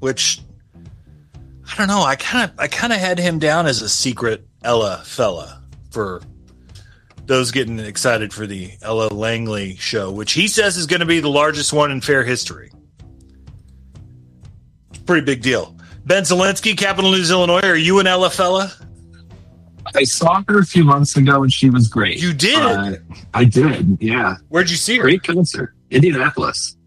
which I don't know. I kind of had him down as a secret Ella fella for those getting excited for the Ella Langley show, which he says is going to be the largest one in fair history. Pretty big deal. Ben Zielinski, Capital News, Illinois. Are you an Ella fella? I saw her a few months ago and she was great. You did? I did, yeah. Where'd you see her? Great concert. Indianapolis.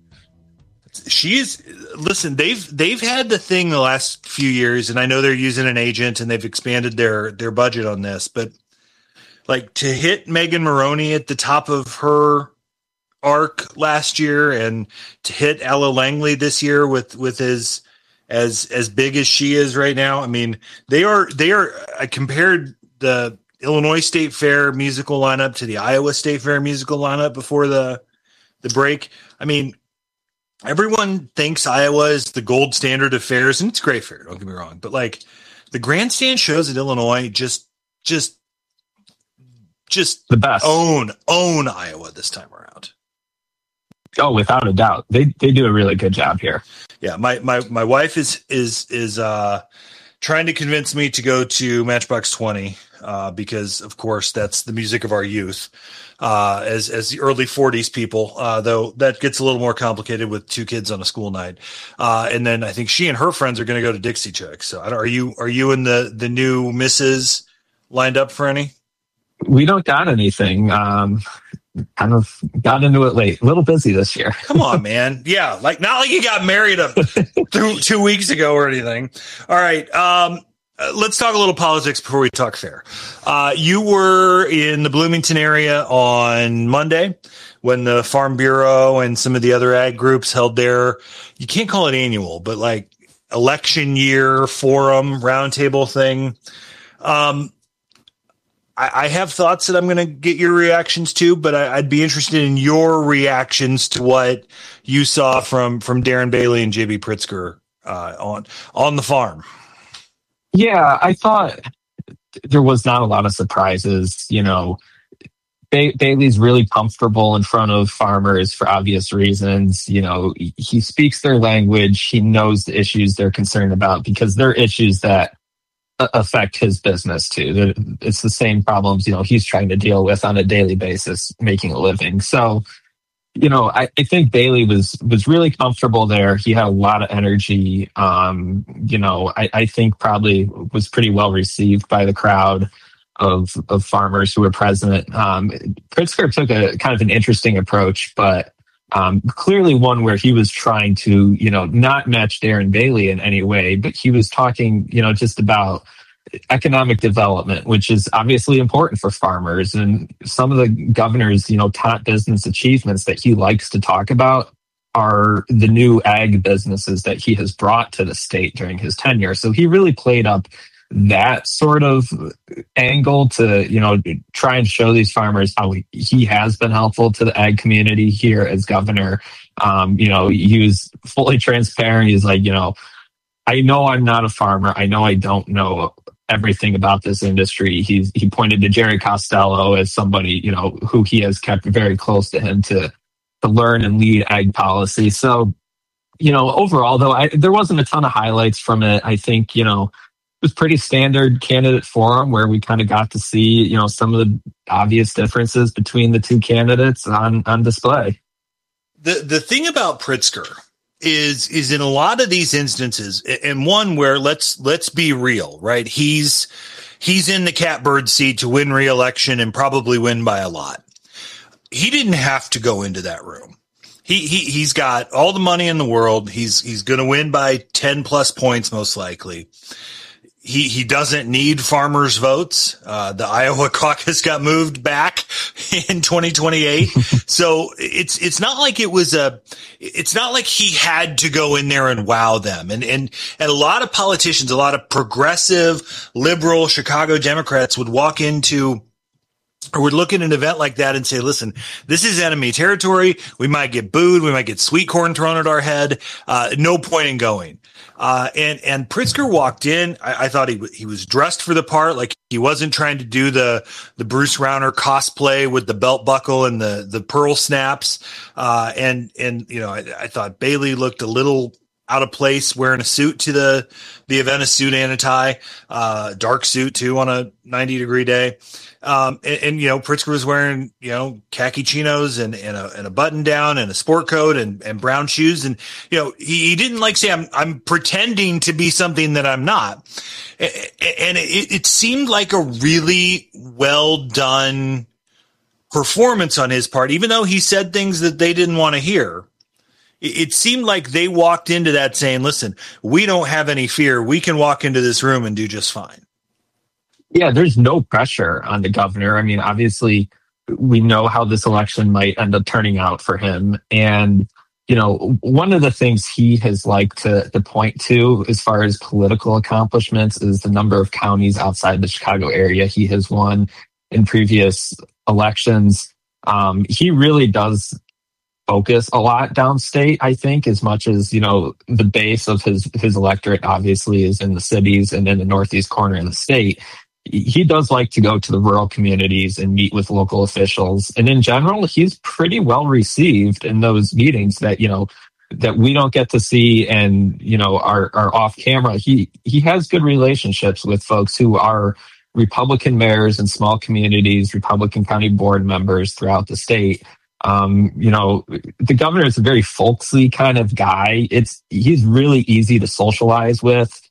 Listen, they've had the thing the last few years, and I know they're using an agent and they've expanded their budget on this, but like to hit Megan Maroney at the top of her arc last year and to hit Ella Langley this year with his as big as she is right now. I mean, they are I compared the Illinois State Fair musical lineup to the Iowa State Fair musical lineup before the break. I mean, everyone thinks Iowa is the gold standard of fairs, and it's a great fair, don't get me wrong, but like the grandstand shows at Illinois just the best. Own Iowa this time around. Oh, without a doubt. They do a really good job here. Yeah, my wife is trying to convince me to go to Matchbox 20 because of course that's the music of our youth as the early 40s people, though that gets a little more complicated with two kids on a school night. And then I think she and her friends are going to go to Dixie Chick. So are you in the new misses lined up for any? We don't got anything. Kind of got into it late. A little busy this year. Come on, man. Yeah, like not like you got married 2 weeks ago or anything. All right. Let's talk a little politics before we talk fair. You were in the Bloomington area on Monday when the Farm Bureau and some of the other ag groups held their, you can't call it annual, but like election year forum roundtable thing. I have thoughts that I'm going to get your reactions to, but I'd be interested in your reactions to what you saw from Darren Bailey and JB Pritzker on the farm. Yeah, I thought there was not a lot of surprises. You know, Bailey's really comfortable in front of farmers for obvious reasons. You know, he speaks their language. He knows the issues they're concerned about because they're issues that affect his business too. It's the same problems, you know, he's trying to deal with on a daily basis, making a living. So, you know, I think Bailey was really comfortable there. He had a lot of energy. You know, I think probably was pretty well received by the crowd of farmers who were present. Pritzker took a kind of an interesting approach, but clearly one where he was trying to, you know, not match Darren Bailey in any way, but he was talking, you know, just about economic development, which is obviously important for farmers. And some of the governor's, you know, top business achievements that he likes to talk about are the new ag businesses that he has brought to the state during his tenure. So he really played up that sort of angle to, you know, try and show these farmers how he has been helpful to the ag community here as governor. You know, he was fully transparent. He's like, you know I'm not a farmer. I know I don't know everything about this industry. He pointed to Jerry Costello as somebody, you know, who he has kept very close to him to learn and lead ag policy. So, you know, overall though, there wasn't a ton of highlights from it. I think, you know, it was pretty standard candidate forum where we kind of got to see, you know, some of the obvious differences between the two candidates on display. The thing about Pritzker is in a lot of these instances, and one where let's be real, right? He's in the catbird seat to win re-election and probably win by a lot. He didn't have to go into that room. He's got all the money in the world. He's going to win by 10 plus points, most likely. He doesn't need farmers' votes. The Iowa caucus got moved back in 2028. So it's not like it's not like he had to go in there and wow them. And a lot of politicians, a lot of progressive, liberal Chicago Democrats would walk into or would look at an event like that and say, listen, this is enemy territory. We might get booed. We might get sweet corn thrown at our head. No point in going. And Pritzker walked in. I thought he was dressed for the part. Like he wasn't trying to do the Bruce Rauner cosplay with the belt buckle and the pearl snaps. And, you know, I thought Bailey looked a little out of place wearing a suit to the event, a suit and a tie, dark suit too on a 90-degree day. And Pritzker was wearing, khaki chinos and a button down and a sport coat and brown shoes. And, he didn't say, I'm pretending to be something that I'm not. And it seemed like a really well done performance on his part, even though he said things that they didn't want to hear. It seemed like they walked into that saying, listen, we don't have any fear. We can walk into this room and do just fine. Yeah, there's no pressure on the governor. I mean, obviously, we know how this election might end up turning out for him. And, one of the things he has liked to point to as far as political accomplishments is the number of counties outside the Chicago area he has won in previous elections. He really does focus a lot downstate, I think, as much as, the base of his electorate obviously is in the cities and in the northeast corner of the state. He does like to go to the rural communities and meet with local officials. And in general, he's pretty well received in those meetings that, that we don't get to see and, are off camera. He has good relationships with folks who are Republican mayors in small communities, Republican county board members throughout the state. The governor is a very folksy kind of guy. He's really easy to socialize with.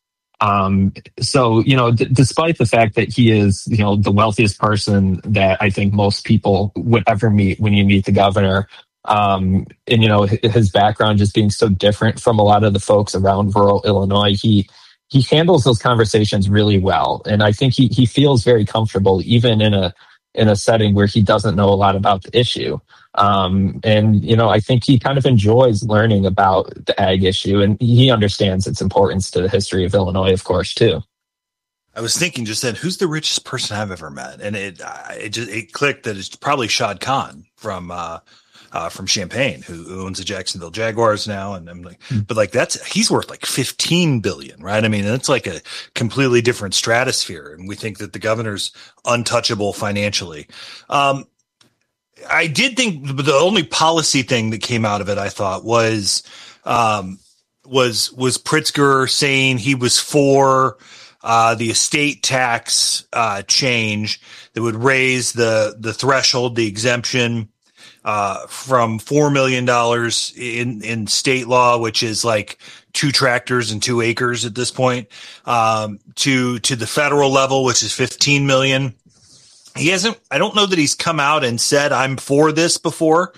Despite the fact that he is, the wealthiest person that I think most people would ever meet when you meet the governor, and his background just being so different from a lot of the folks around rural Illinois, he handles those conversations really well. And I think he feels very comfortable, even in a setting where he doesn't know a lot about the issue. I think he kind of enjoys learning about the ag issue, and he understands its importance to the history of Illinois, of course, too. I was thinking just then, who's the richest person I've ever met? And it clicked that it's probably Shad Khan from Champaign, who owns the Jacksonville Jaguars now. And I'm like, but he's worth like 15 billion, right? I mean, it's like a completely different stratosphere. And we think that the governor's untouchable financially. I did think the only policy thing that came out of it, I thought, was Pritzker saying he was for the estate tax change that would raise the threshold, the exemption from $4 million in state law, which is like 2 tractors and 2 acres at this point, to the federal level, which is 15 million. I don't know that he's come out and said I'm for this before.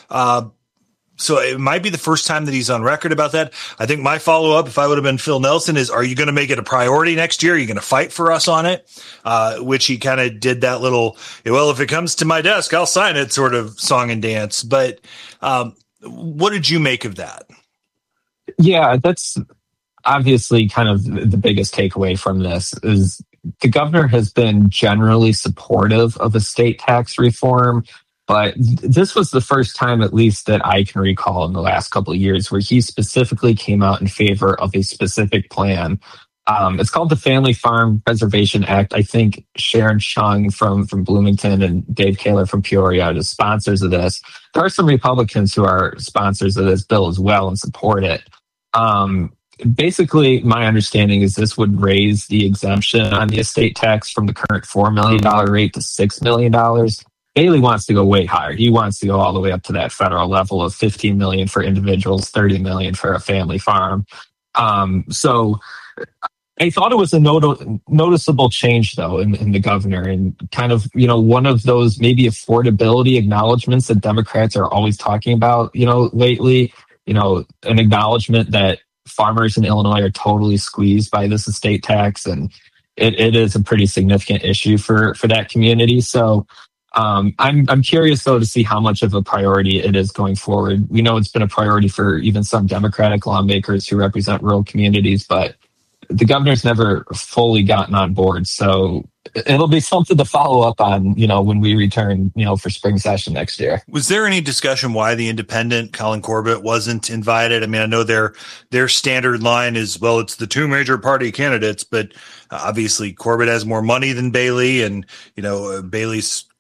So it might be the first time that he's on record about that. I think my follow up, if I would have been Phil Nelson, is, are you going to make it a priority next year? Are you going to fight for us on it? Which he kind of did that little, well, if it comes to my desk, I'll sign it sort of song and dance. But what did you make of that? Yeah, that's obviously kind of the biggest takeaway from this is the governor has been generally supportive of estate tax reform, but this was the first time, at least that I can recall in the last couple of years, where he specifically came out in favor of a specific plan. It's called the Family Farm Preservation Act. I think Sharon Chung from Bloomington and Dave Kaler from Peoria are the sponsors of this. There are some Republicans who are sponsors of this bill as well and support it. Basically, my understanding is this would raise the exemption on the estate tax from the current $4 million rate to $6 million. Bailey wants to go way higher. He wants to go all the way up to that federal level of $15 million for individuals, $30 million for a family farm. So I thought it was a noticeable change, though, in the governor, and kind of, one of those maybe affordability acknowledgments that Democrats are always talking about, lately, an acknowledgement that farmers in Illinois are totally squeezed by this estate tax, and it is a pretty significant issue for that community. So I'm curious, though, to see how much of a priority it is going forward. We know it's been a priority for even some Democratic lawmakers who represent rural communities, but the governor's never fully gotten on board. So it'll be something to follow up on, when we return, for spring session next year. Was there any discussion why the independent Colin Corbett wasn't invited? I mean, I know their standard line is, well, it's the 2 major party candidates, but obviously Corbett has more money than Bailey, and, Bailey's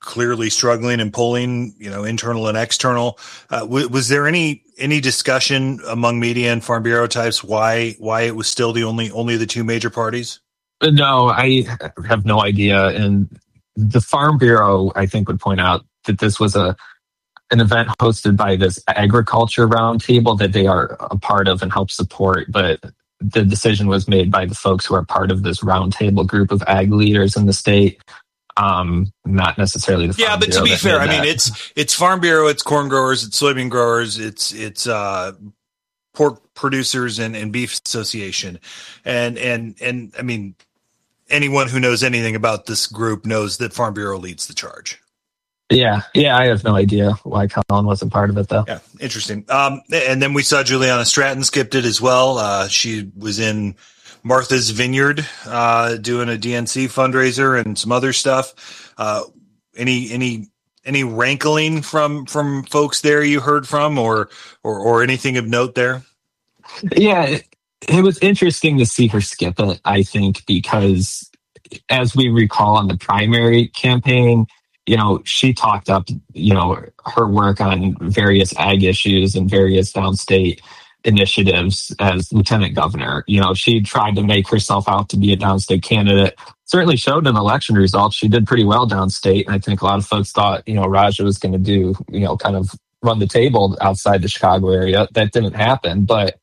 clearly struggling and pulling, internal and external. Was there any discussion among media and Farm Bureau types why it was still the only the two major parties? No, I have no idea. And the Farm Bureau, I think, would point out that this was an event hosted by this agriculture roundtable that they are a part of and help support. But the decision was made by the folks who are part of this roundtable group of ag leaders in the state. Not necessarily the Farm Bureau. To be fair, I mean, it's Farm Bureau, it's corn growers, it's soybean growers, it's pork producers and beef association. And I mean, anyone who knows anything about this group knows that Farm Bureau leads the charge. Yeah, I have no idea why Colin wasn't part of it, though. Yeah, interesting. And then we saw Juliana Stratton skipped it as well. She was in Martha's Vineyard doing a DNC fundraiser and some other stuff. Any rankling from folks there you heard from, or anything of note there? Yeah, it was interesting to see her skip it, I think, because as we recall on the primary campaign, she talked up, her work on various ag issues and various downstate initiatives as lieutenant governor. She tried to make herself out to be a downstate candidate. Certainly showed in election results. She did pretty well downstate. And I think a lot of folks thought, Raja was going to do, kind of run the table outside the Chicago area. That didn't happen. But,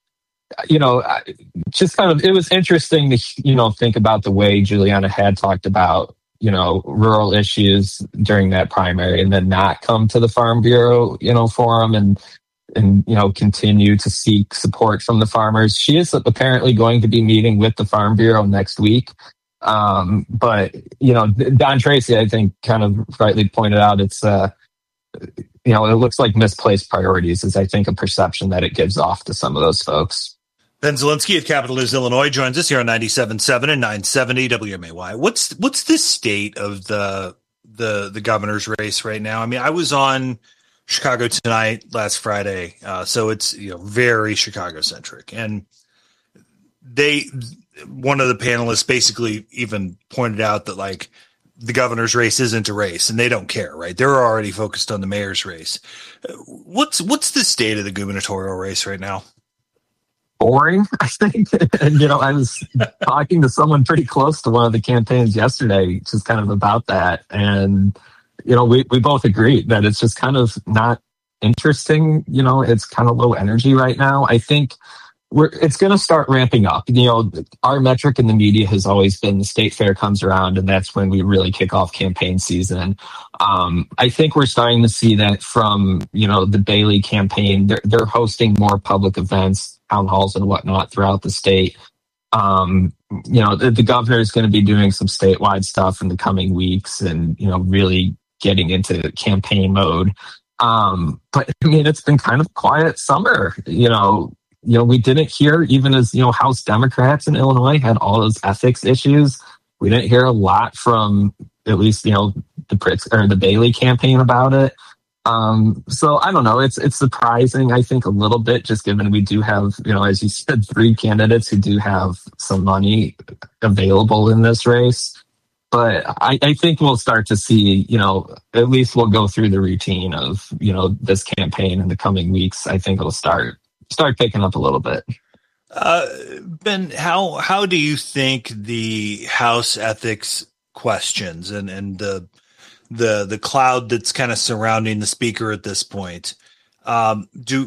just kind of, it was interesting to, think about the way Juliana had talked about, rural issues during that primary and then not come to the Farm Bureau, forum and continue to seek support from the farmers. She is apparently going to be meeting with the Farm Bureau next week. But, Don Tracy, I think, kind of rightly pointed out, it's, it looks like misplaced priorities is, I think, a perception that it gives off to some of those folks. Ben Zielinski of Capital News Illinois joins us here on 97.7 and 970 WMAY. What's the state of the governor's race right now? I mean, I was on Chicago Tonight last Friday, so it's very Chicago centric, and one of the panelists basically even pointed out that like the governor's race isn't a race, and they don't care, right? They're already focused on the mayor's race. What's the state of the gubernatorial race right now? Boring, I think. And, I was talking to someone pretty close to one of the campaigns yesterday, just kind of about that. And, we both agreed that it's just kind of not interesting. It's kind of low energy right now. I think it's going to start ramping up. Our metric in the media has always been the state fair comes around, and that's when we really kick off campaign season. I think we're starting to see that from, the Bailey campaign. They're hosting more public events, town halls and whatnot throughout the state. The governor is going to be doing some statewide stuff in the coming weeks and, really getting into campaign mode. But I mean, it's been kind of a quiet summer. We didn't hear, even as, House Democrats in Illinois had all those ethics issues. We didn't hear a lot from at least, the Bailey campaign about it. So I don't know. It's surprising, I think, a little bit, just given we do have, as you said, 3 candidates who do have some money available in this race. But I think we'll start to see, at least we'll go through the routine of, this campaign in the coming weeks. I think it'll start picking up a little bit. Ben, how do you think the House ethics questions and the cloud that's kind of surrounding the speaker at this point, how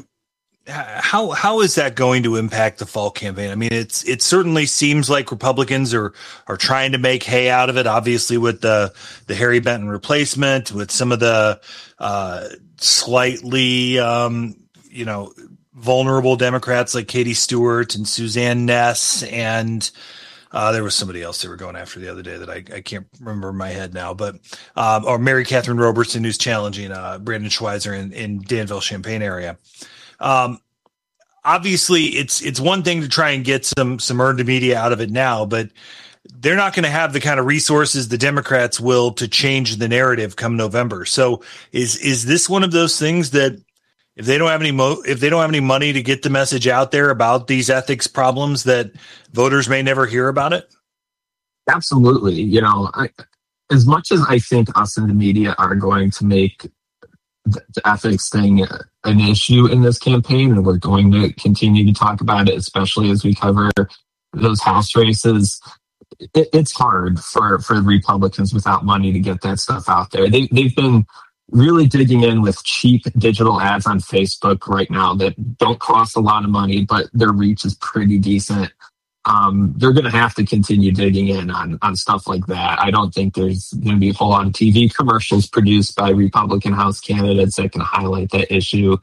is that going to impact the fall campaign? I mean, it certainly seems like Republicans are trying to make hay out of it, obviously with the Harry Benton replacement, with some of the slightly vulnerable Democrats like Katie Stewart and Suzanne Ness, and there was somebody else they were going after the other day that I can't remember in my head now, but or Mary Catherine Robertson, who's challenging Brandon Schweizer in Danville, Champaign area. Obviously, it's one thing to try and get some earned media out of it now, but they're not going to have the kind of resources the Democrats will to change the narrative come November. So is this one of those things that if they don't have any money to get the message out there about these ethics problems, that voters may never hear about it? Absolutely. as much as I think us in the media are going to make the ethics thing an issue in this campaign, and we're going to continue to talk about it, especially as we cover those House races, it's hard for the Republicans without money to get that stuff out there. They've been really digging in with cheap digital ads on Facebook right now that don't cost a lot of money, but their reach is pretty decent. They're going to have to continue digging in on stuff like that. I don't think there's going to be a whole lot of TV commercials produced by Republican House candidates that can highlight that issue.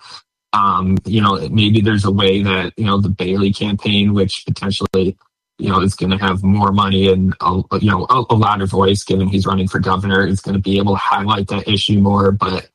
Maybe there's a way that, the Bailey campaign, which potentially, is going to have more money and, a louder voice, given he's running for governor, is going to be able to highlight that issue more. But,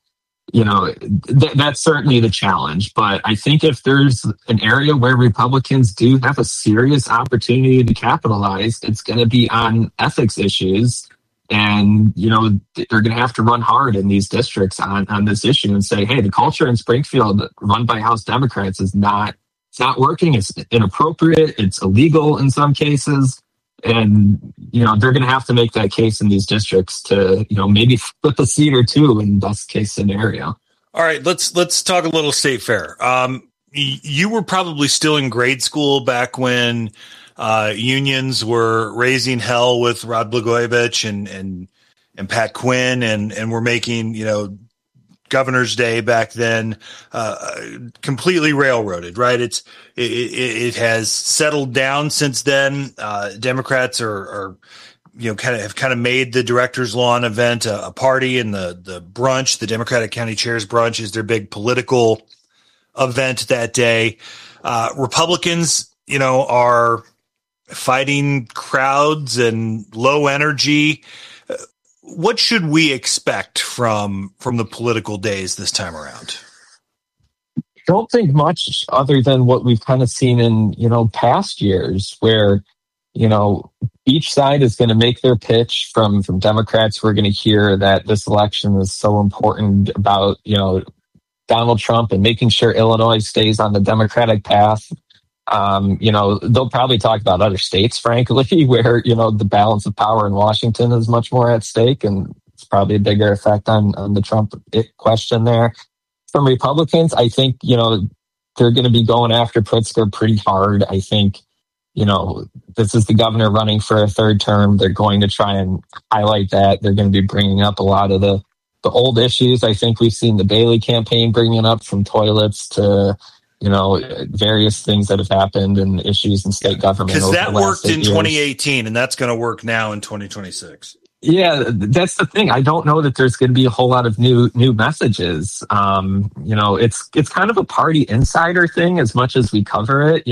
that's certainly the challenge. But I think if there's an area where Republicans do have a serious opportunity to capitalize, it's going to be on ethics issues. And, they're going to have to run hard in these districts on this issue and say, hey, the culture in Springfield run by House Democrats is not working. It's inappropriate. It's illegal in some cases. And, they're going to have to make that case in these districts to, maybe flip a seat or two in best case scenario. All right, let's talk a little state fair. You were probably still in grade school back when unions were raising hell with Rod Blagojevich and Pat Quinn and were making, Governor's Day back then, completely railroaded, right? It has settled down since then. Democrats are kind of made the Director's Lawn event a party, and the brunch, the Democratic County Chairs brunch, is their big political event that day. Republicans, are fighting crowds and low energy. What should we expect from the political days this time around? I don't think much other than what we've kind of seen in, past years where, each side is going to make their pitch. From Democrats, we're going to hear that this election is so important about, Donald Trump and making sure Illinois stays on the Democratic path. They'll probably talk about other states, frankly, where, the balance of power in Washington is much more at stake, and it's probably a bigger effect on the Trump question there. From Republicans, I think, they're going to be going after Pritzker pretty hard. I think, this is the governor running for a third term. They're going to try and highlight that. They're going to be bringing up a lot of the old issues. I think we've seen the Bailey campaign bringing up from toilets to, various things that have happened and issues in state government. Because that worked in 2018, and that's going to work now in 2026. Yeah, that's the thing. I don't know that there's going to be a whole lot of new messages. It's kind of a party insider thing as much as we cover it.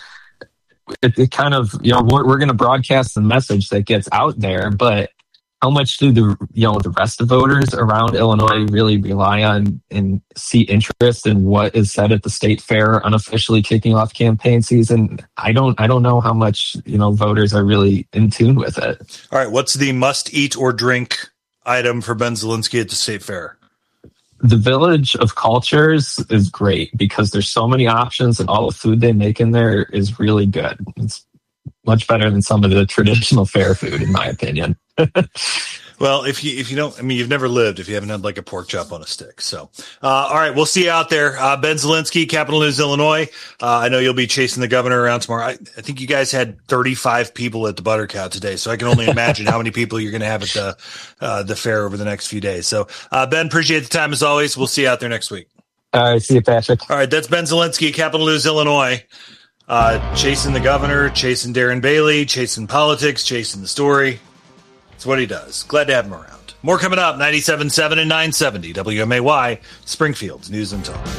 It kind of, we're going to broadcast the message that gets out there, but how much do the rest of voters around Illinois really rely on and see interest in what is said at the state fair, unofficially kicking off campaign season? I don't know how much, voters are really in tune with it. All right. What's the must eat or drink item for Ben Zielinski at the state fair? The Village of Cultures is great because there's so many options and all the food they make in there is really good. It's much better than some of the traditional fair food, in my opinion. Well, if you don't, you've never lived if you haven't had like a pork chop on a stick. So, all right, we'll see you out there. Ben Zielinski, Capital News, Illinois. I know you'll be chasing the governor around tomorrow. I think you guys had 35 people at the Butter Cow today, so I can only imagine how many people you're going to have at the fair over the next few days. So, Ben, appreciate the time as always. We'll see you out there next week. All right, see you, Patrick. All right, that's Ben Zielinski, Capital News, Illinois. Chasing the governor, chasing Darren Bailey, chasing politics, chasing the story. It's what he does. Glad to have him around. More coming up, 97.7 and 970 WMAY, Springfield's News and Talk.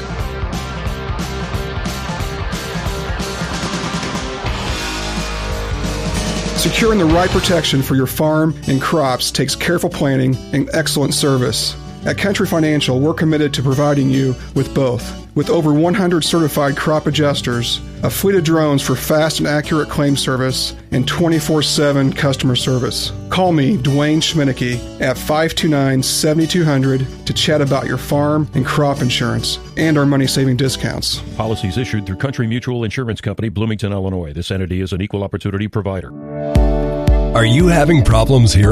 Securing the right protection for your farm and crops takes careful planning and excellent service. At Country Financial, we're committed to providing you with both. With over 100 certified crop adjusters, a fleet of drones for fast and accurate claim service, and 24/7 customer service. Call me, Dwayne Schminneke, at 529-7200 to chat about your farm and crop insurance and our money-saving discounts. Policies issued through Country Mutual Insurance Company, Bloomington, Illinois. This entity is an equal opportunity provider. Are you having problems hearing?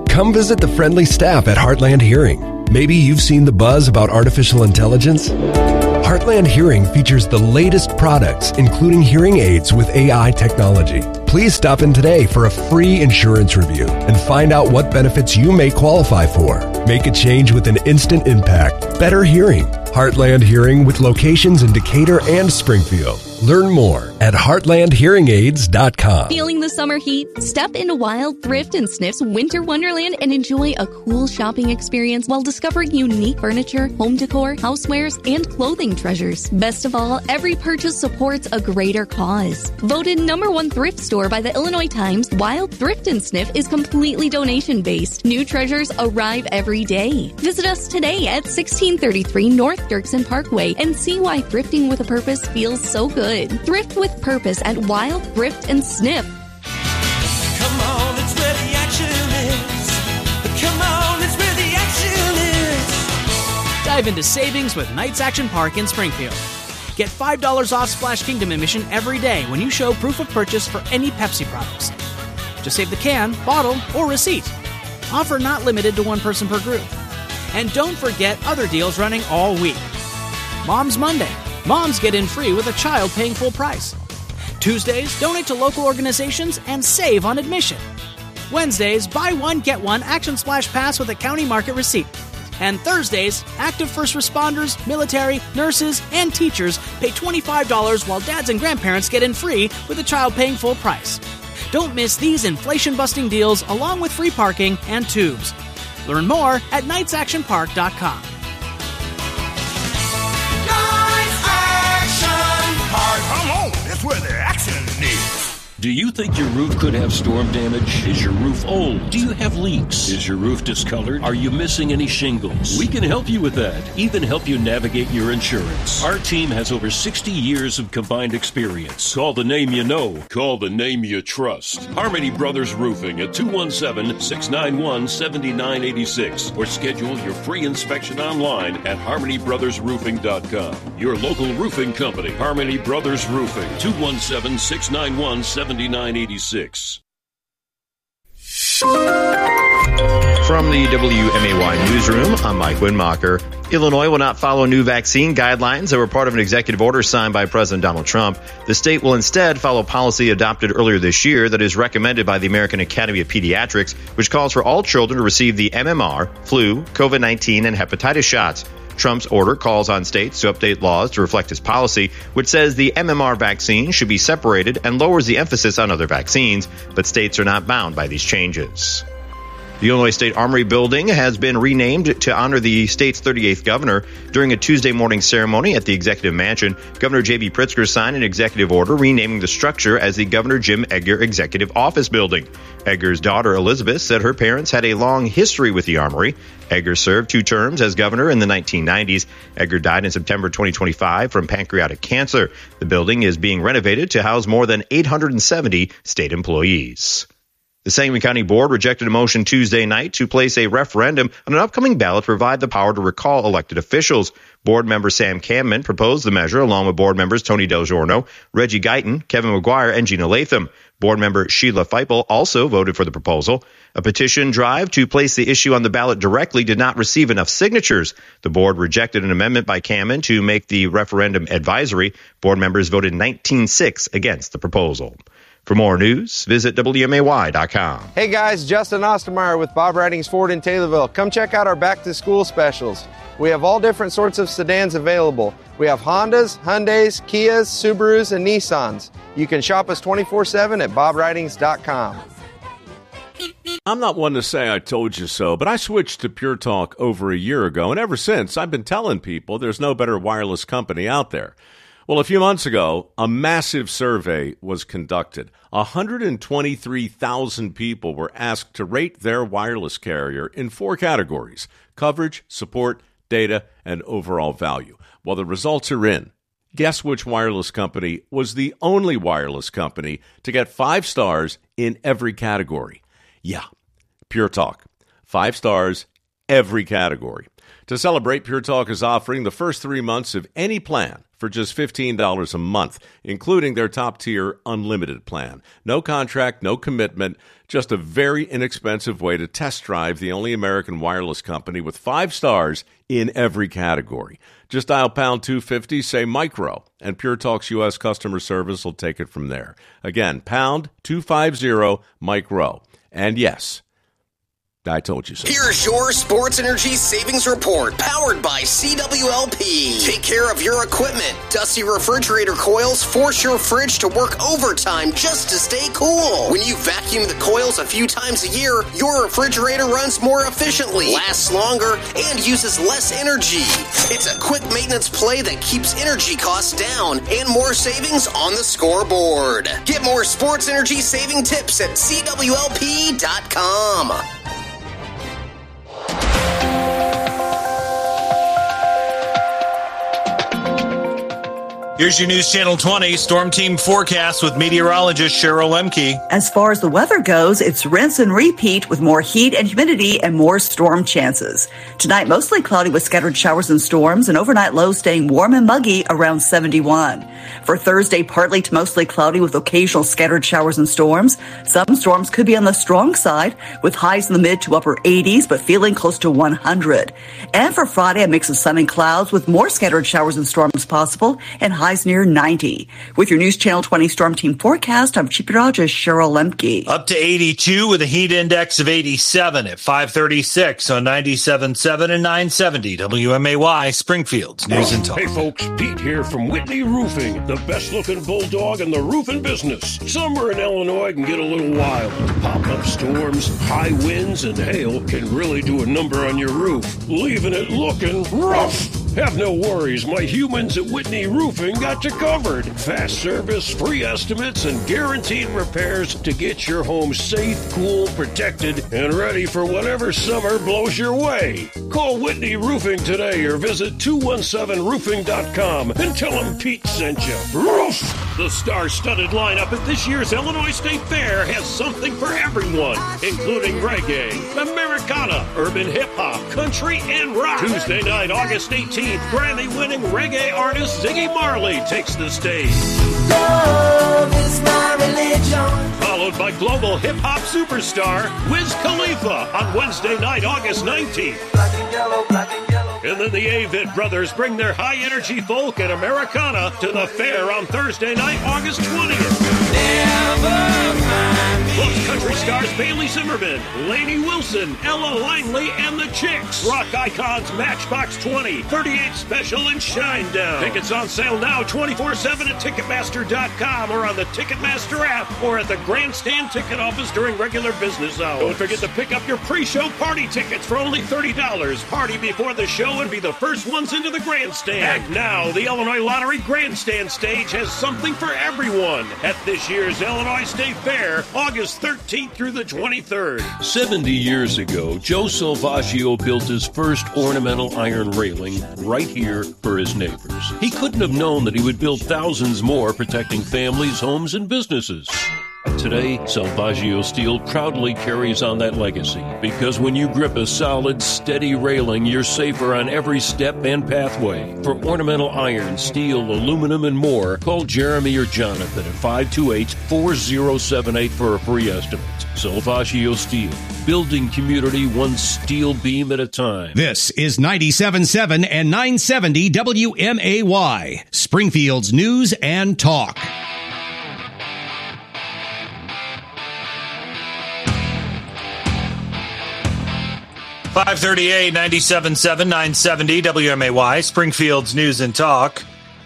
Come visit the friendly staff at Heartland Hearing. Maybe you've seen the buzz about artificial intelligence. Heartland Hearing features the latest products, including hearing aids with AI technology. Please stop in today for a free insurance review and find out what benefits you may qualify for. Make a change with an instant impact. Better hearing. Heartland Hearing with locations in Decatur and Springfield. Learn more at heartlandhearingaids.com. Feeling the summer heat? Step into Wild Thrift and Sniff's Winter Wonderland and enjoy a cool shopping experience while discovering unique furniture, home decor, housewares, and clothing treasures. Best of all, every purchase supports a greater cause. Voted #1 thrift store by the Illinois Times, Wild Thrift and Sniff is completely donation-based. New treasures arrive every day. Visit us today at 1633 North Dirksen Parkway and see why thrifting with a purpose feels so good. Thrift with purpose at Wild Thrift and Sniff. Come on, it's where the action is. Come on, it's where the action is. Dive into savings with Knights Action Park in Springfield. Get $5 off Splash Kingdom admission every day when you show proof of purchase for any Pepsi products. Just save the can, bottle, or receipt. Offer not limited to one person per group. And don't forget other deals running all week. Mom's Monday. Moms get in free with a child paying full price. Tuesdays, donate to local organizations and save on admission. Wednesdays, buy one, get one Action Splash Pass with a county market receipt. And Thursdays, active first responders, military, nurses, and teachers pay $25 while dads and grandparents get in free with a child paying full price. Don't miss these inflation-busting deals along with free parking and tubes. Learn more at knightsactionpark.com. Come on, that's where the action is. Do you think your roof could have storm damage? Is your roof old? Do you have leaks? Is your roof discolored? Are you missing any shingles? We can help you with that, even help you navigate your insurance. Our team has over 60 years of combined experience. Call the name you know. Call the name you trust. Harmony Brothers Roofing at 217-691-7986 or schedule your free inspection online at harmonybrothersroofing.com. Your local roofing company, Harmony Brothers Roofing, 217-691-7986. From the WMAY newsroom, I'm Mike Winmacher. Illinois will not follow new vaccine guidelines that were part of an executive order signed by President Donald Trump. The state will instead follow policy adopted earlier this year that is recommended by the American Academy of Pediatrics, which calls for all children to receive the MMR, flu, COVID-19, and hepatitis shots. Trump's order calls on states to update laws to reflect his policy, which says the MMR vaccine should be separated and lowers the emphasis on other vaccines, but states are not bound by these changes. The Illinois State Armory building has been renamed to honor the state's 38th governor. During a Tuesday morning ceremony at the Executive Mansion, Governor J.B. Pritzker signed an executive order renaming the structure as the Governor Jim Edgar Executive Office Building. Edgar's daughter, Elizabeth, said her parents had a long history with the Armory. Edgar served 2 terms as governor in the 1990s. Edgar died in September 2025 from pancreatic cancer. The building is being renovated to house more than 870 state employees. The Sangamon County Board rejected a motion Tuesday night to place a referendum on an upcoming ballot to provide the power to recall elected officials. Board member Sam Camman proposed the measure along with board members Tony Del Giorno, Reggie Guyton, Kevin McGuire, and Gina Latham. Board member Sheila Feipel also voted for the proposal. A petition drive to place the issue on the ballot directly did not receive enough signatures. The board rejected an amendment by Camman to make the referendum advisory. Board members voted 19-6 against the proposal. For more news, visit WMAY.com. Hey guys, Justin Ostermeyer with Bob Ridings Ford in Taylorville. Come check out our back to school specials. We have all different sorts of sedans available. We have Hondas, Hyundais, Kias, Subarus, and Nissans. You can shop us 24/7 at BobRidings.com. I'm not one to say I told you so, but I switched to Pure Talk over a year ago, and ever since I've been telling people there's no better wireless company out there. Well, a few months ago, a massive survey was conducted. 123,000 people were asked to rate their wireless carrier in 4 categories: coverage, support, data, and overall value. Well, the results are in. Guess which wireless company was the only wireless company to get 5 stars in every category? Yeah, Pure Talk. 5 stars, every category. To celebrate, Pure Talk is offering the first 3 months of any plan for just $15 a month, including their top-tier unlimited plan. No contract, no commitment, just a very inexpensive way to test drive the only American wireless company with 5 stars in every category. Just dial pound 250, say micro, and Pure Talk's U.S. customer service will take it from there. Again, pound 250 micro. And yes, I told you so. Here's your Sports Energy Savings Report, powered by CWLP. Take care of your equipment. Dusty refrigerator coils force your fridge to work overtime just to stay cool. When you vacuum the coils a few times a year, your refrigerator runs more efficiently, lasts longer, and uses less energy. It's a quick maintenance play that keeps energy costs down and more savings on the scoreboard. Get more sports energy saving tips at CWLP.com. Here's your News Channel 20 Storm Team forecast with meteorologist Cheryl Lemke. As far as the weather goes, it's rinse and repeat with more heat and humidity and more storm chances. Tonight, mostly cloudy with scattered showers and storms, and overnight lows staying warm and muggy around 71. For Thursday, partly to mostly cloudy with occasional scattered showers and storms. Some storms could be on the strong side with highs in the mid to upper 80s, but feeling close to 100. And for Friday, a mix of sun and clouds with more scattered showers and storms possible and highs near 90. With your News Channel 20 Storm Team forecast, I'm Chief Meteorologist Cheryl Lemke. Up to 82 with a heat index of 87 at 536 on 97.7 and 970 WMAY, Springfield's News and Talk. Hey folks, Pete here from Whitney Roofing, the best looking bulldog in the roofing business. Summer in Illinois can get a little wild. Pop-up storms, high winds, and hail can really do a number on your roof, leaving it looking rough. Have no worries, my humans at Whitney Roofing got you covered. Fast service, free estimates, and guaranteed repairs to get your home safe, cool, protected, and ready for whatever summer blows your way. Call Whitney Roofing today or visit 217roofing.com and tell them Pete sent you. Roof! The star-studded lineup at this year's Illinois State Fair has something for everyone, including reggae, Americana, urban hip-hop, country, and rock. Tuesday night, August 18th, Grammy-winning reggae artist Ziggy Marley takes the stage. Love is my religion. Followed by global hip-hop superstar Wiz Khalifa on Wednesday night, August 19th. Black and yellow, black and yellow. And then the Avett Brothers bring their high-energy folk and Americana to the fair on Thursday night, August 20th. Plus country stars Bailey Zimmerman, Lainey Wilson, Ella Langley, and the Chicks. Rock icons Matchbox 20, 38 Special, and Shinedown. Tickets on sale now 24/7 at Ticketmaster.com or on the Ticketmaster app or at the Grandstand ticket office during regular business hours. Don't forget to pick up your pre-show party tickets for only $30. Party before the show and be the first ones into the Grandstand. And now, the Illinois Lottery Grandstand stage has something for everyone at this year's Illinois State Fair, August 13th through the 23rd. 70 years ago, Joe Salvaggio built his first ornamental iron railing right here for his neighbors. He couldn't have known that he would build thousands more, protecting families, homes, and businesses. Today, Salvaggio Steel proudly carries on that legacy, because when you grip a solid, steady railing, you're safer on every step and pathway. For ornamental iron, steel, aluminum, and more, call Jeremy or Jonathan at 528-4078 for a free estimate. Salvaggio Steel, building community one steel beam at a time. This is 97.7 and 970 WMAY, Springfield's News and Talk. 538, 97.7, 970 WMAY, Springfield's News and Talk.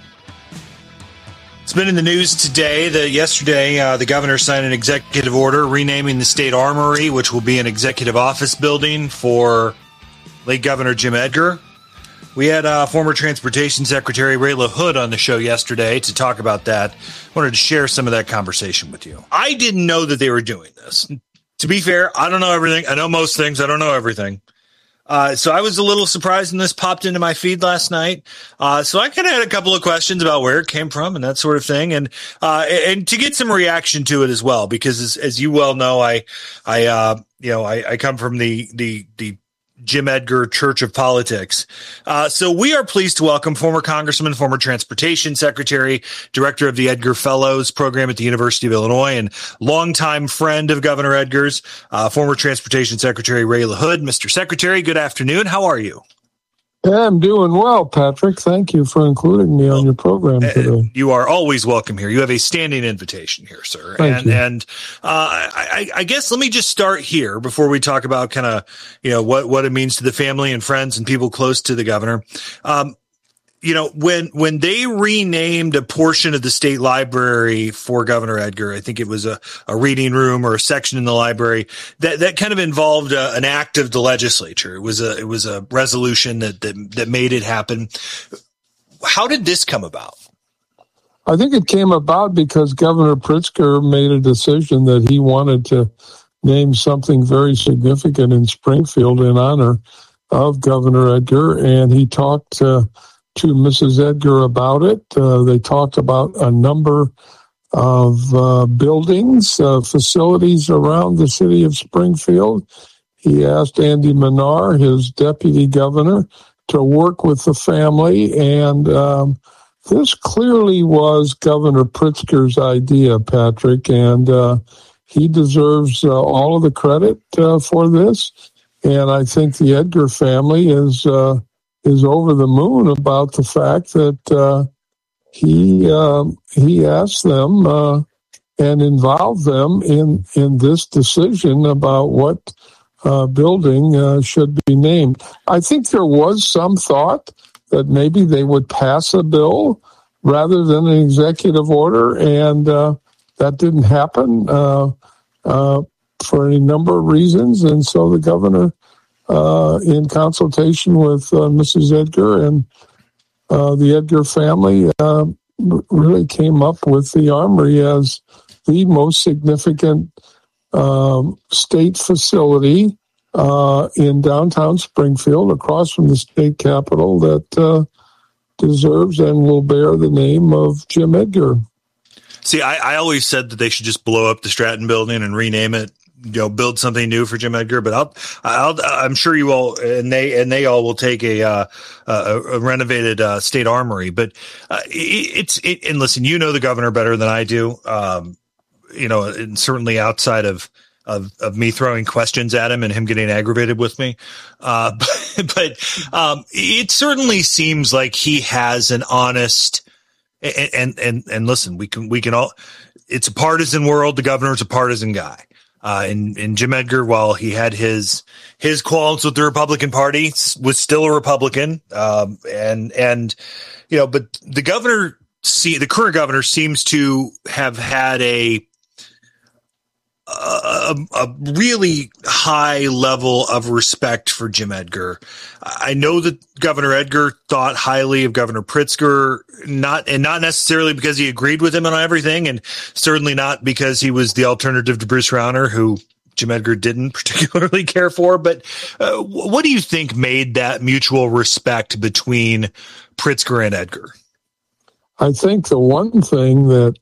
It's been in the news today that yesterday the governor signed an executive order renaming the state armory, which will be an executive office building for late Governor Jim Edgar. We had former Transportation Secretary Ray LaHood on the show yesterday to talk about that. Wanted to share some of that conversation with you. I didn't know that they were doing this. To be fair, I don't know everything. I know most things. I don't know everything. So I was a little surprised when this popped into my feed last night. So I kind of had a couple of questions about where it came from and that sort of thing. And to get some reaction to it as well, because as you well know, I come from the Jim Edgar Church of Politics. So we are pleased to welcome former Congressman, former Transportation Secretary, Director of the Edgar Fellows Program at the University of Illinois, and longtime friend of Governor Edgar's, former Transportation Secretary Ray LaHood. Mr. Secretary, good afternoon. How are you? Yeah, I'm doing well, Patrick. Thank you for including me on your program today. You are always welcome here. You have a standing invitation here, sir. Thank you. And I guess let me just start here before we talk about kind of, what it means to the family and friends and people close to the governor. When they renamed a portion of the state library for Governor Edgar, I think it was a reading room or a section in the library that kind of involved an act of the legislature. It was a resolution that made it happen. How did this come about? I think it came about because Governor Pritzker made a decision that he wanted to name something very significant in Springfield in honor of Governor Edgar, and he talked to Mrs. Edgar about it. They talked about a number of buildings, facilities around the city of Springfield. He asked Andy Manar, his deputy governor, to work with the family, and this clearly was Governor Pritzker's idea, Patrick, and he deserves all of the credit for this. And I think the Edgar family is over the moon about the fact that he asked them and involved them in this decision about what building should be named. I think there was some thought that maybe they would pass a bill rather than an executive order, and that didn't happen for any number of reasons. And so the governor, in consultation with Mrs. Edgar and the Edgar family, really came up with the Armory as the most significant state facility in downtown Springfield, across from the state capitol, that deserves and will bear the name of Jim Edgar. See, I always said that they should just blow up the Stratton building and rename it, build something new for Jim Edgar. But I'm sure you all and they all will take a renovated state armory. But and listen, the governor better than I do. And certainly outside of me throwing questions at him and him getting aggravated with me. But it certainly seems like he has an honest and listen, we can all, it's a partisan world. The governor's a partisan guy. And Jim Edgar, while he had his qualms with the Republican Party, was still a Republican. But the current governor seems to have had a really high level of respect for Jim Edgar. I know that Governor Edgar thought highly of Governor Pritzker, not necessarily because he agreed with him on everything, and certainly not because he was the alternative to Bruce Rauner, who Jim Edgar didn't particularly care for. But what do you think made that mutual respect between Pritzker and Edgar? I think the one thing that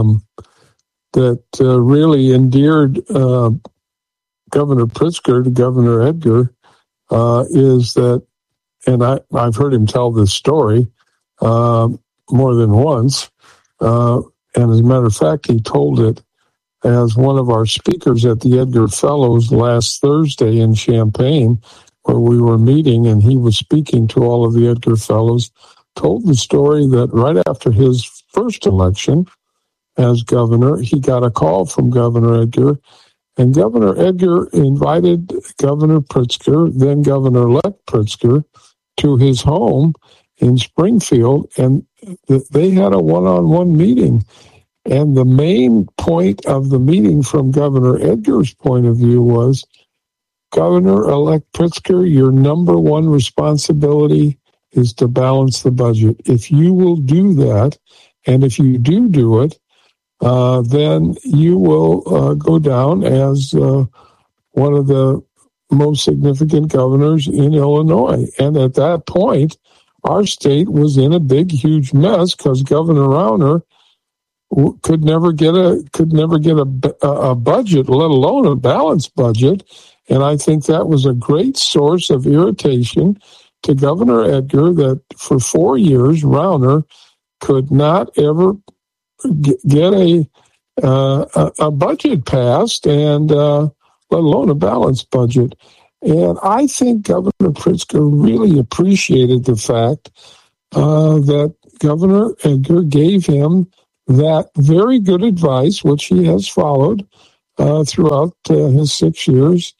really endeared Governor Pritzker to Governor Edgar is that, and I've heard him tell this story more than once, and as a matter of fact, he told it as one of our speakers at the Edgar Fellows last Thursday in Champaign, where we were meeting, and he was speaking to all of the Edgar Fellows, told the story that right after his first election as governor, he got a call from Governor Edgar, and Governor Edgar invited Governor Pritzker, then Governor-elect Pritzker, to his home in Springfield, and they had a one-on-one meeting. And the main point of the meeting from Governor Edgar's point of view was, Governor-elect Pritzker, your number one responsibility is to balance the budget. If you will do that, and if you do it, then you will go down as one of the most significant governors in Illinois. And at that point, our state was in a big, huge mess because Governor Rauner could never get a budget, let alone a balanced budget. And I think that was a great source of irritation to Governor Edgar, that for 4 years, Rauner could not ever get a budget passed, and let alone a balanced budget. And I think Governor Pritzker really appreciated the fact that Governor Edgar gave him that very good advice, which he has followed throughout his 6 years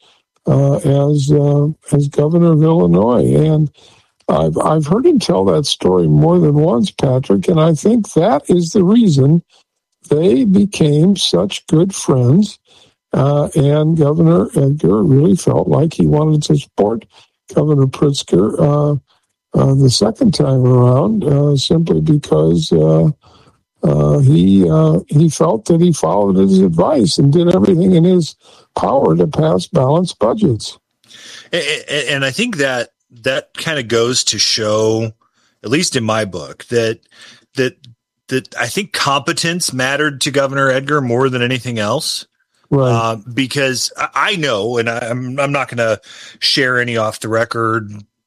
as governor of Illinois. And I've heard him tell that story more than once, Patrick, and I think that is the reason they became such good friends. And Governor Edgar really felt like he wanted to support Governor Pritzker the second time around, simply because he felt that he followed his advice and did everything in his power to pass balanced budgets. And I think that kind of goes to show, at least in my book, that I think competence mattered to Governor Edgar more than anything else. Right. Because I know, and I'm not going to share any off the record,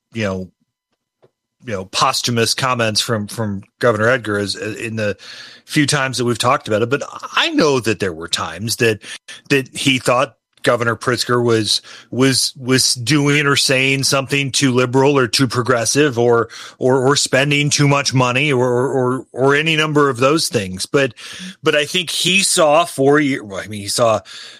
posthumous comments from Governor Edgar as in the few times that we've talked about it. But I know that there were times that he thought Governor Pritzker was doing or saying something too liberal or too progressive or spending too much money or any number of those things. But I think he saw 4 years. Well, I mean, he saw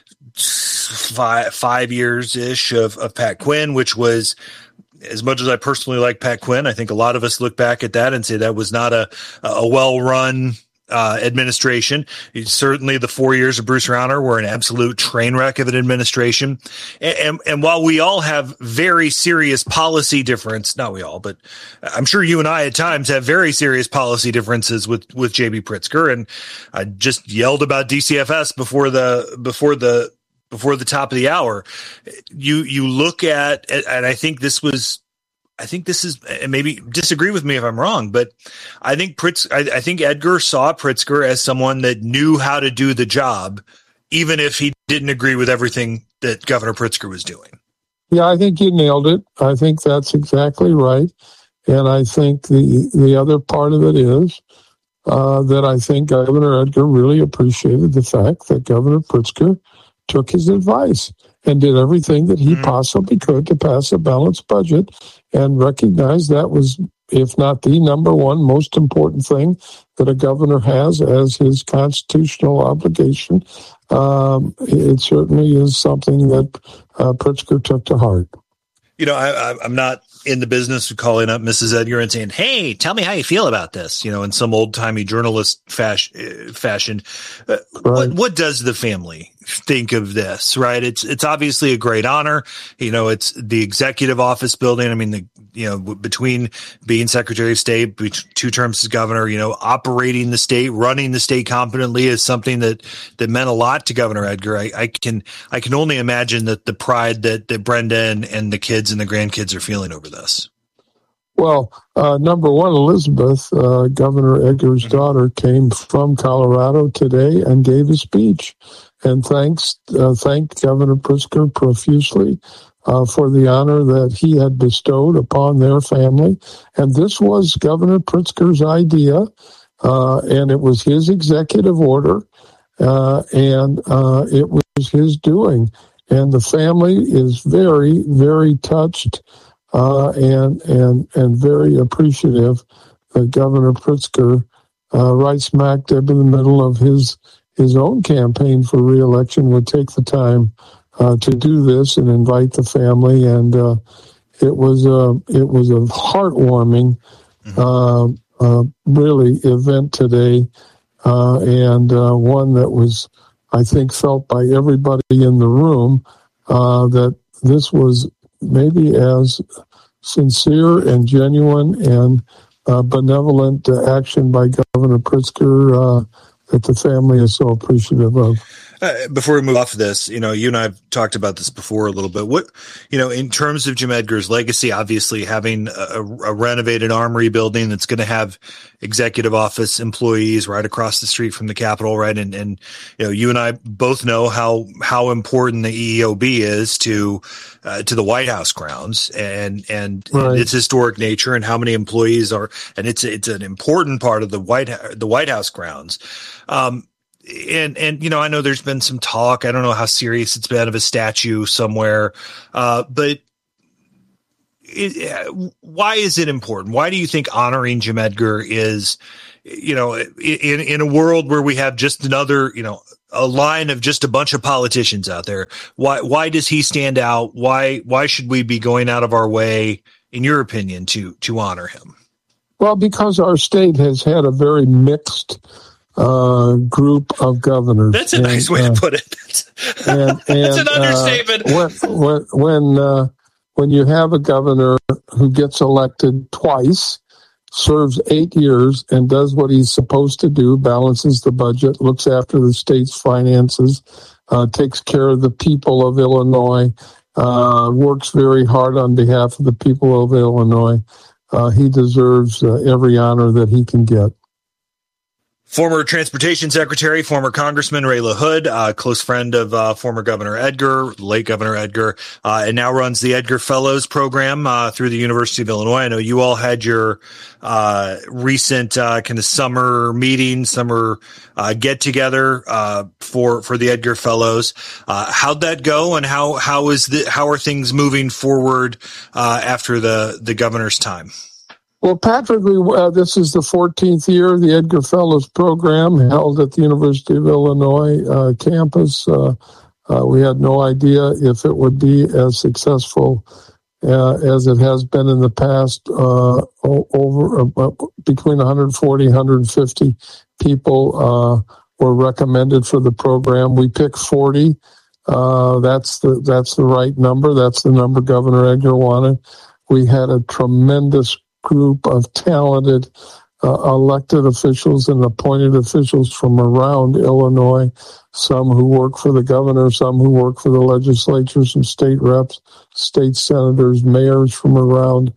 5 years ish of Pat Quinn, which was, as much as I personally like Pat Quinn, I think a lot of us look back at that and say that was not a well-run administration. Certainly the 4 years of Bruce Rauner were an absolute train wreck of an administration. And while we all have very serious policy difference, not we all, but I'm sure you and I at times have very serious policy differences with J.B. Pritzker. And I just yelled about DCFS before the top of the hour. You look at, and I think this is, and maybe disagree with me if I'm wrong, but I think Edgar saw Pritzker as someone that knew how to do the job, even if he didn't agree with everything that Governor Pritzker was doing. Yeah, I think you nailed it. I think that's exactly right. And I think the other part of it is that I think Governor Edgar really appreciated the fact that Governor Pritzker took his advice and did everything that he possibly could to pass a balanced budget, and recognized that was, if not the number one most important thing that a governor has as his constitutional obligation. It certainly is something that Pritzker took to heart. I'm not in the business of calling up Mrs. Edgar and saying, "Hey, tell me how you feel about this," in some old-timey journalist fashion. Right. What does the family think of this, right? It's obviously a great honor. It's the executive office building. I mean, between being Secretary of State, 2 terms as governor, operating the state, running the state competently is something that meant a lot to Governor Edgar. I can only imagine that the pride that Brenda and the kids and the grandkids are feeling over this. Well, number one, Elizabeth, Governor Edgar's daughter, came from Colorado today and gave a speech, and thanked Governor Pritzker profusely for the honor that he had bestowed upon their family. And this was Governor Pritzker's idea, and it was his executive order, and it was his doing. And the family is very, very touched and very appreciative that Governor Pritzker, right smack dab in the middle of his own campaign for re-election, would take the time to do this and invite the family. And it was a heartwarming, really event today, and one that was, I think, felt by everybody in the room, that this was maybe as sincere and genuine and benevolent action by Governor Pritzker that the family is so appreciative of. Before we move off of this, you and I have talked about this before a little bit. What, in terms of Jim Edgar's legacy, obviously having a renovated armory building that's going to have executive office employees right across the street from the Capitol, right? And you and I both know how important the EEOB is to the White House grounds and right. its historic nature and how many employees are, and it's an important part of the White House grounds. And I know there's been some talk. I don't know how serious it's been of a statue somewhere, but why is it important? Why do you think honoring Jim Edgar is, in a world where we have just another, a line of just a bunch of politicians out there? Why does he stand out? Why should we be going out of our way, in your opinion, to honor him? Well, because our state has had a very mixed group of governors. That's a nice way to put it. That's an understatement. When you have a governor who gets elected twice, serves 8 years, and does what he's supposed to do, balances the budget, looks after the state's finances, takes care of the people of Illinois, works very hard on behalf of the people of Illinois, he deserves every honor that he can get. Former Transportation Secretary, former Congressman Ray LaHood, close friend of former Governor Edgar, late Governor Edgar, and now runs the Edgar Fellows Program through the University of Illinois. I know you all had your recent kind of summer meeting, summer get-together for the Edgar Fellows. How'd that go, and how are things moving forward after the governor's time? Well, Patrick, this is the 14th year of the Edgar Fellows Program held at the University of Illinois campus. We had no idea if it would be as successful as it has been in the past. Over between 140 and 150 people were recommended for the program. We picked 40. That's the right number. That's the number Governor Edgar wanted. We had a tremendous group of talented elected officials and appointed officials from around Illinois, some who work for the governor, some who work for the legislature, some state reps, state senators, mayors from around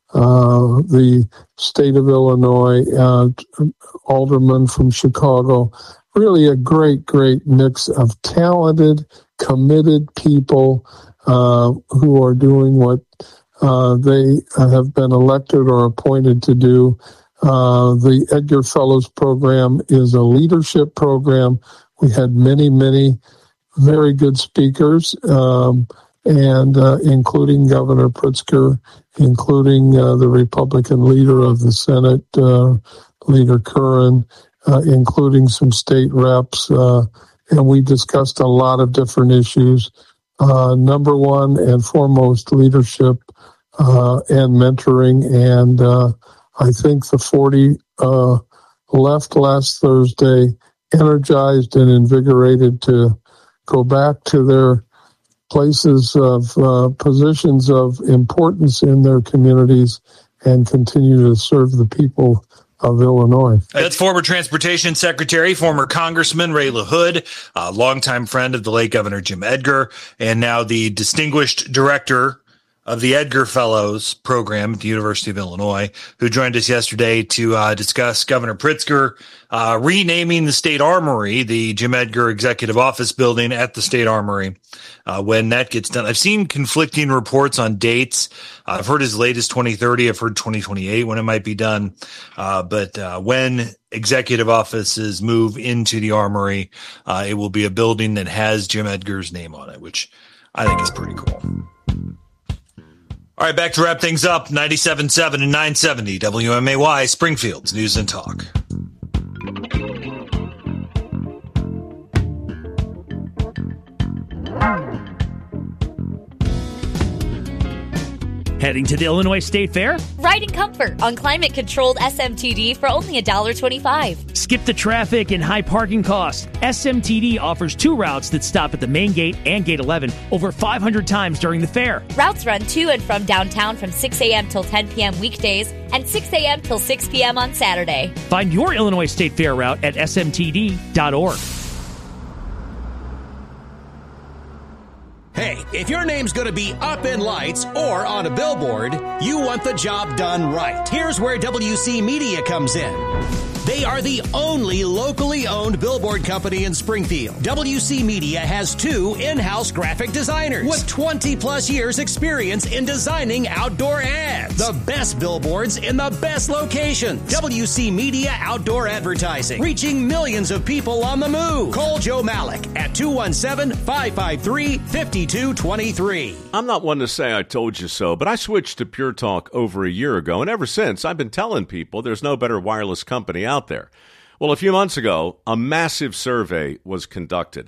the state of Illinois, aldermen from Chicago. Really a great, great mix of talented, committed people who are doing what they have been elected or appointed to do. The Edgar Fellows Program is a leadership program. We had many, many very good speakers, and including Governor Pritzker, including the Republican leader of the Senate, Leader Curran, including some state reps, and we discussed a lot of different issues. Number one and foremost, leadership and mentoring, and I think the 40 left last Thursday energized and invigorated to go back to their places of positions of importance in their communities and continue to serve the people of Illinois. That's former Transportation Secretary, former Congressman Ray LaHood, a longtime friend of the late Governor Jim Edgar, and now the distinguished director of the Edgar Fellows Program at the University of Illinois, who joined us yesterday to discuss Governor Pritzker renaming the State Armory, the Jim Edgar Executive Office Building at the State Armory, when that gets done. I've seen conflicting reports on dates. I've heard as late as 2030. I've heard 2028 when it might be done. But when executive offices move into the Armory, it will be a building that has Jim Edgar's name on it, which I think is pretty cool. All right, back to wrap things up. 97.7 and 970 WMAY, Springfield's News and Talk. Heading to the Illinois State Fair? Ride in comfort on climate-controlled SMTD for only $1.25. Skip the traffic and high parking costs. SMTD offers 2 routes that stop at the main gate and Gate 11 over 500 times during the fair. Routes run to and from downtown from 6 a.m. till 10 p.m. weekdays and 6 a.m. till 6 p.m. on Saturday. Find your Illinois State Fair route at smtd.org. Hey, if your name's going to be up in lights or on a billboard, you want the job done right. Here's where WC Media comes in. They are the only locally owned billboard company in Springfield. WC Media has 2 in-house graphic designers with 20 plus years experience in designing outdoor ads. The best billboards in the best locations. WC Media Outdoor Advertising, reaching millions of people on the move. Call Joe Malik at 217-553-5223. I'm not one to say I told you so, but I switched to Pure Talk over a year ago, and ever since, I've been telling people there's no better wireless company out there. Well, a few months ago, a massive survey was conducted.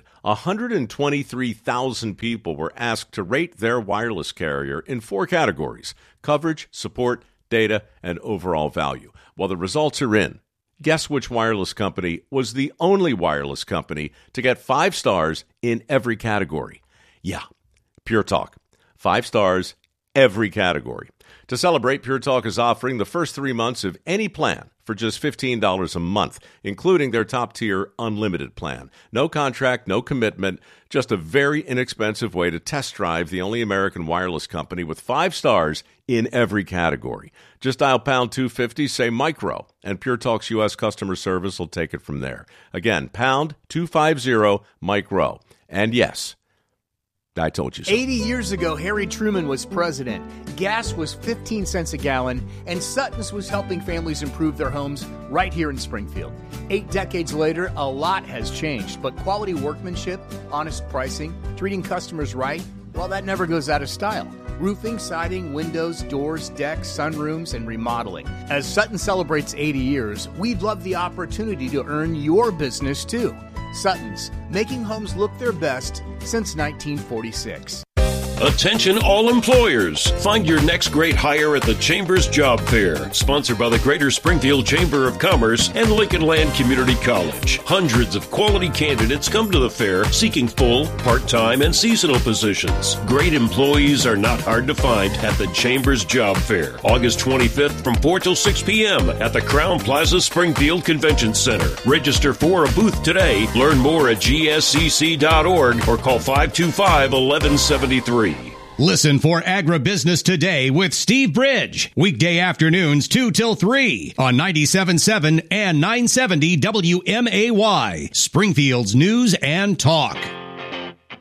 123,000 people were asked to rate their wireless carrier in 4 categories: coverage, support, data, and overall value. Well, the results are in. Guess which wireless company was the only wireless company to get 5 stars in every category? Yeah, Pure Talk. 5 stars, every category. To celebrate, Pure Talk is offering the first 3 months of any plan for just $15 a month, including their top-tier unlimited plan. No contract, no commitment, just a very inexpensive way to test drive the only American wireless company with 5 stars in every category. Just dial pound 250, say micro, and Pure Talk's U.S. customer service will take it from there. Again, pound 250, micro. And yes, I told you so. 80 years ago, Harry Truman was president. Gas was 15 cents a gallon, and Sutton's was helping families improve their homes right here in Springfield. 8 decades later, a lot has changed, but quality workmanship, honest pricing, treating customers right, well, that never goes out of style. Roofing, siding, windows, doors, decks, sunrooms, and remodeling. As Sutton celebrates 80 years, we'd love the opportunity to earn your business too. Sutton's, making homes look their best since 1946. Attention all employers. Find your next great hire at the Chambers Job Fair, sponsored by the Greater Springfield Chamber of Commerce and Lincoln Land Community College. Hundreds of quality candidates come to the fair seeking full, part-time, and seasonal positions. Great employees are not hard to find at the Chambers Job Fair, August 25th from 4 till 6 p.m. at the Crown Plaza Springfield Convention Center. Register for a booth today. Learn more at gscc.org or call 525-1173. Listen for Agribusiness Today with Steve Bridge. Weekday afternoons 2 till 3 on 97.7 and 970 WMAY. Springfield's News and Talk.